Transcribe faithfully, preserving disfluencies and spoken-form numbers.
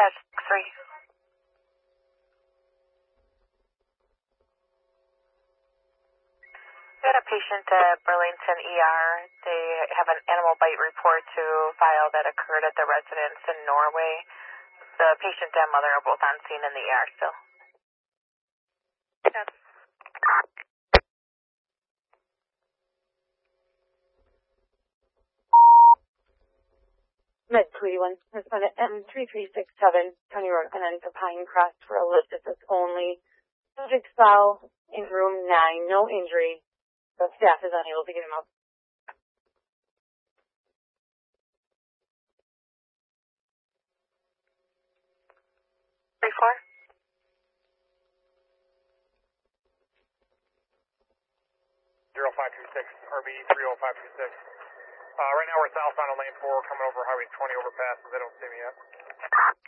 That's three. We had a patient at Burlington E R. They have an animal bite report to file that occurred at the residence in Norway. The patient and mother are both on scene in the E R still. Yes. Med Tweety one, respondent M three three six seven, County Road Canandaigua Pinecrest for a lift assist only. Subject fell in room nine, no injury. The staff is unable to get him up. Three four. Zero five two six, R B three oh five two six. Uh, right now we're southbound on lane four, coming over Highway twenty overpass, and they don't see me yet.